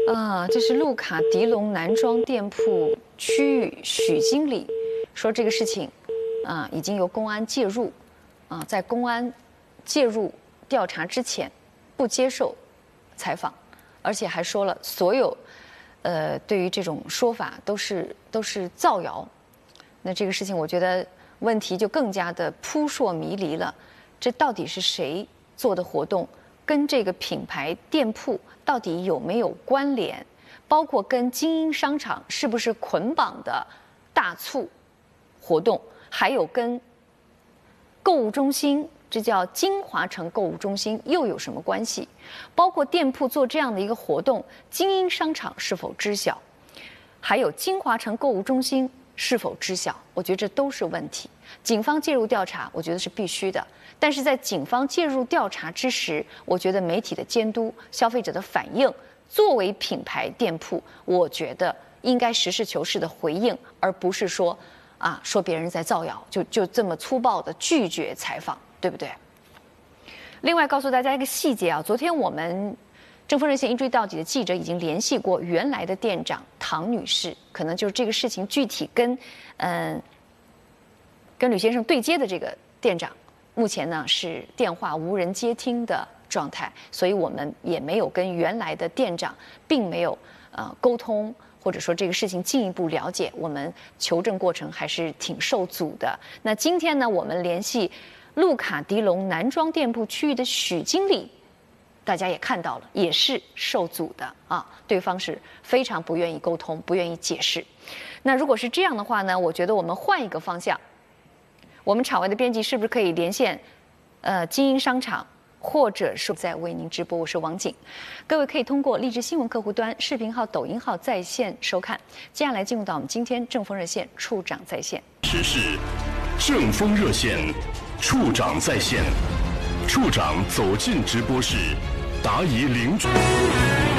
这是路卡迪龙男装店铺区域许经理说这个事情，已经由公安介入，在公安介入调查之前，不接受采访，而且还说了所有，对于这种说法都是造谣。那这个事情，我觉得问题就更加的扑朔迷离了。这到底是谁做的活动？跟这个品牌店铺到底有没有关联？包括跟精英商场是不是捆绑的大促活动？还有跟购物中心，这叫金华城购物中心，又有什么关系？包括店铺做这样的一个活动，精英商场是否知晓？还有金华城购物中心是否知晓？我觉得这都是问题。警方介入调查，我觉得是必须的。但是在警方介入调查之时，我觉得媒体的监督、消费者的反应，作为品牌店铺，我觉得应该实事求是的回应，而不是说说别人在造谣，就这么粗暴的拒绝采访，对不对？另外告诉大家一个细节昨天我们正风热线一追到底的记者已经联系过原来的店长唐女士，可能就是这个事情具体跟吕先生对接的这个店长，目前呢是电话无人接听的状态，所以我们也没有跟原来的店长并没有沟通，或者说这个事情进一步了解，我们求证过程还是挺受阻的。那今天呢，我们联系路卡迪龙男装店铺区域的许经理，大家也看到了，也是受阻的对方是非常不愿意沟通，不愿意解释。那如果是这样的话呢，我觉得我们换一个方向，我们场外的编辑是不是可以连线精英商场，或者是在为您直播？我是王景，各位可以通过荔枝新闻客户端、视频号、抖音号在线收看。接下来进入到我们今天正风热线处长在线。 时事正风热线处长在线，处长走进直播室，答疑领主。